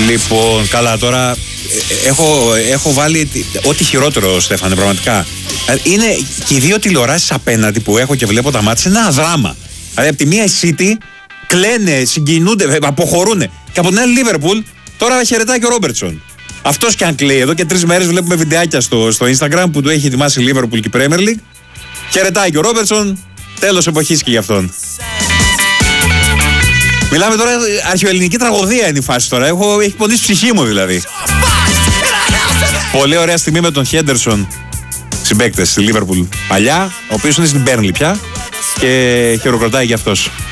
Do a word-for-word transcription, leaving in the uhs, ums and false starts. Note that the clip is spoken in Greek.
Λοιπόν, καλά, τώρα ε, έχω, έχω βάλει ό,τι χειρότερο, Στέφανε, πραγματικά. Είναι και οι δύο τηλεοράσεις απέναντι που έχω και βλέπω τα μάτια, είναι ένα δράμα. Δηλαδή, από τη μία η City κλαίνε, συγκινούνται, αποχωρούν. Και από την άλλη Liverpool, τώρα χαιρετάει και ο Ρόμπερτσον. Αυτός και αν κλαίει, εδώ και τρεις μέρες βλέπουμε βιντεάκια στο, στο Instagram που του έχει ετοιμάσει η Liverpool και η Premier League. Χαιρετάει και ο Ρόμπερτσον, τέλος εποχής και για αυτόν. Μιλάμε τώρα, αρχαιοελληνική τραγωδία είναι η φάση τώρα. Έχω, έχει πονήσει ψυχή μου δηλαδή. Πολύ ωραία στιγμή με τον Χέντερσον, συμπαίκτες στη Liverpool παλιά, ο οποίος είναι στην Burnley πια και χειροκροτάει και αυτός.